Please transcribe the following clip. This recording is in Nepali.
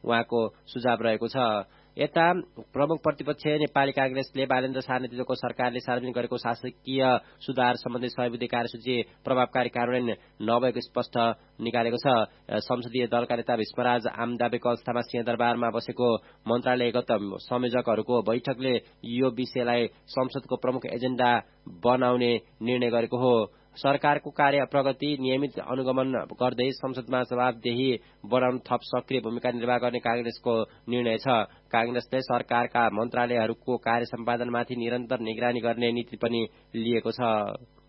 उहाँको सुझाव रहेको छ। यता प्रमुख प्रतिपक्ष नेपाली कांग्रेसले बालेन्द्र शाह नेतृत्वको सरकारले सार्वजनिक गरेको शासकीय सुधार सम्बन्धी सहविधि कार्यसूची प्रभावकारी कार्यान्वयन नभएको स्पष्ट निकालेको छ। संसदीय दलका नेता भीष्मराज आमदावेको अवस्थामा सिंहदरबारमा बसेको मन्त्रालयगत संयोजकहरूको बैठकले यो विषयलाई संसदको प्रमुख एजेन्डा बनाउने निर्णय गरेको हो। सरकारको कार्य प्रगति नियमित अनुगमन गर्दै संसदमा जवाबदेही बनाउन थप सक्रिय भूमिका निर्वाह गर्ने कांग्रेसको निर्णय छ। कांग्रेसले सरकारका मन्त्रालयहरूको कार्य सम्पादनमाथि निरन्तर निगरानी गर्ने नीति पनि लिएको छ।